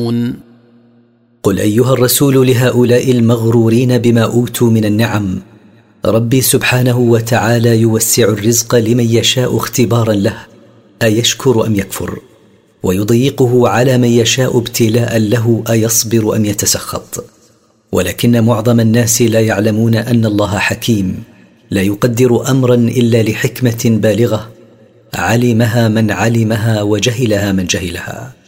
يعلمون. قل أيها الرسول لهؤلاء المغرورين بما أوتوا من النعم: ربي سبحانه وتعالى يوسع الرزق لمن يشاء اختبارا له أيشكر أم يكفر، ويضيقه على من يشاء ابتلاء له أيصبر أم يتسخط. ولكن معظم الناس لا يعلمون أن الله حكيم لا يقدر أمرا إلا لحكمة بالغة علمها من علمها وجهلها من جهلها.